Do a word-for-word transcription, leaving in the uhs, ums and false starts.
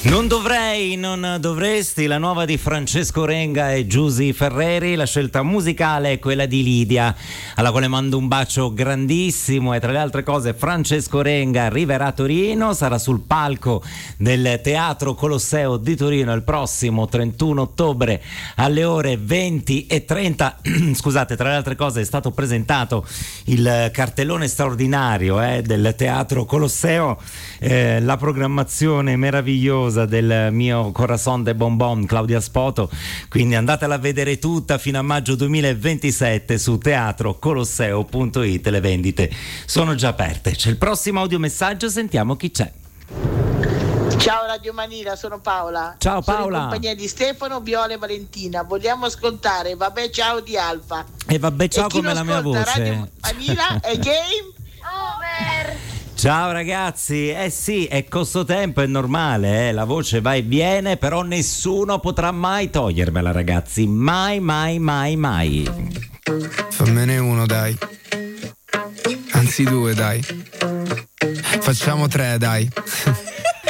Non dovrei, non dovresti, la nuova di Francesco Renga e Giusy Ferreri. La scelta musicale è quella di Lidia, alla quale mando un bacio grandissimo. E tra le altre cose Francesco Renga arriverà a Torino, sarà sul palco del Teatro Colosseo di Torino il prossimo trentuno ottobre alle ore venti e trenta. Scusate, tra le altre cose è stato presentato il cartellone straordinario eh, del Teatro Colosseo, eh, la programmazione meravigliosa del mio Corazon de Bonbon Claudia Spoto, quindi andatela a vedere tutta fino a maggio duemilaventisette su teatro colosseo punto it. Le vendite sono già aperte. C'è il prossimo audiomessaggio, sentiamo chi c'è. Ciao Radio Manila, sono Paola. Ciao Paola. Sono in compagnia di Stefano, Viola e Valentina. Vogliamo ascoltare Vabbè Ciao di Alfa. E vabbè ciao, come la mia voce. Radio Manila è game over. Ciao ragazzi, eh sì, è questo tempo, è normale, eh? La voce va e viene, però nessuno potrà mai togliermela, ragazzi, mai, mai, mai, mai. Fammene uno, dai, anzi due, dai, facciamo tre, dai.